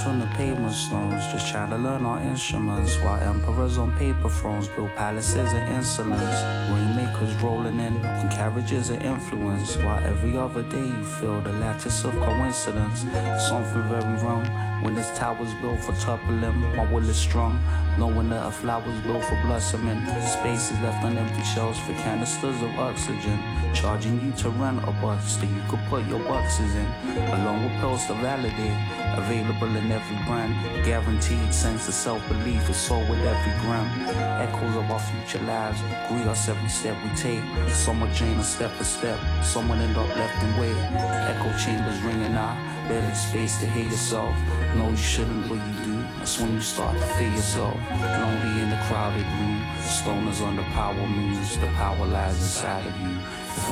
on the pavement stones, just trying to learn our instruments. While emperors on paper thrones build palaces of insolence. Rainmakers rolling in on carriages of influence. While every other day you feel the lattice of coincidence. Something very wrong when this tower's built for toppling. My will is strong, knowing that a flower's built for blossoming. Space is left on empty shelves for canisters of oxygen. Charging you to rent a bus that you could put your boxes in, along with pills to validate. Available in every brand, guaranteed sense of self-belief is sold with every gram. Echoes of our future lives greet us every step we take. Some will drain us step for step, some will end up left in wait. Echo chambers ringing out, barely space to hear yourself. No, you shouldn't, but you do. That's when you start to feel yourself lonely in the crowded room. Stoners on the power moves, the power lies inside of you.